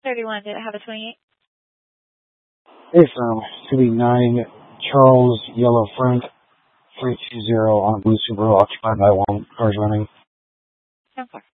31, did it have a 28? Hey, firm. 2B9, Charles Yellow Frank, 320 on a blue Subaru, occupied by 1, cars running. 10-4.